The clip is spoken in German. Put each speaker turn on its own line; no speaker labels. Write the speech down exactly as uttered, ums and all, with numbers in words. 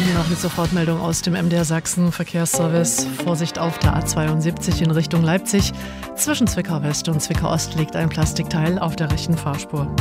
Die Nachrichtensofortmeldung aus dem M D R Sachsen Verkehrsservice. Vorsicht auf der A zweiundsiebzig in Richtung Leipzig. Zwischen Zwickau West und Zwickau Ost liegt ein Plastikteil auf der rechten Fahrspur.